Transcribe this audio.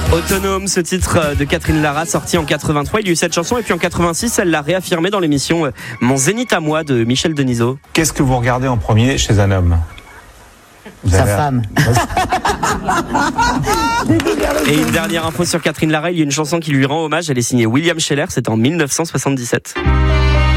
Autonome, ce titre de Catherine Lara, sorti en 83. Il y a eu cette chanson et puis en 86, elle l'a réaffirmé dans l'émission Mon Zénith à moi de Michel Denisot. Qu'est-ce que vous regardez en premier chez un homme ? Sa femme. Et une dernière info sur Catherine Lara, il y a une chanson qui lui rend hommage, elle est signée William Scheller, c'était en 1977.